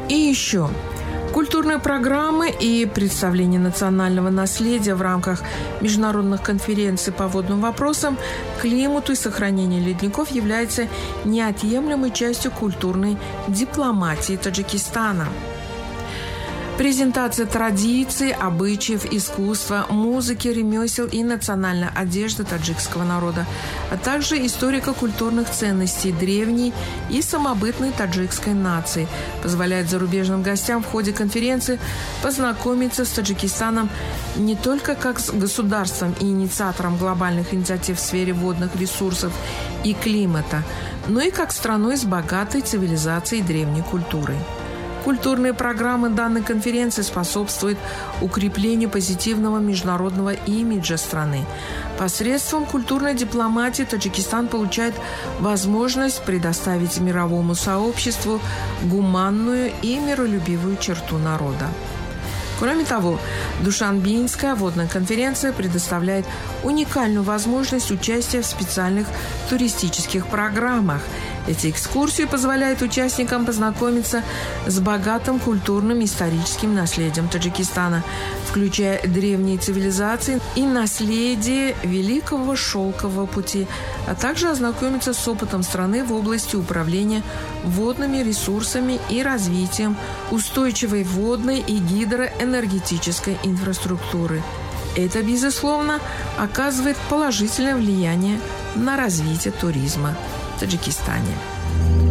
И еще культурные программы и представления национального наследия в рамках международных конференций по водным вопросам, климату и сохранению ледников являются неотъемлемой частью культурной дипломатии Таджикистана. Презентация традиций, обычаев, искусства, музыки, ремесел и национальной одежды таджикского народа, а также историко-культурных ценностей древней и самобытной таджикской нации позволяет зарубежным гостям в ходе конференции познакомиться с Таджикистаном не только как с государством и инициатором глобальных инициатив в сфере водных ресурсов и климата, но и как страной с богатой цивилизацией и древней культурой. Культурные программы данной конференции способствуют укреплению позитивного международного имиджа страны. Посредством культурной дипломатии Таджикистан получает возможность предоставить мировому сообществу гуманную и миролюбивую черту народа. Кроме того, Душанбинская водная конференция предоставляет уникальную возможность участия в специальных туристических программах. Эти экскурсии позволяют участникам познакомиться с богатым культурным и историческим наследием Таджикистана, включая древние цивилизации и наследие Великого Шелкового пути, а также ознакомиться с опытом страны в области управления водными ресурсами и развитием устойчивой водной и гидроэнергетической инфраструктуры. Это, безусловно, оказывает положительное влияние на развитие туризма в Таджикистане.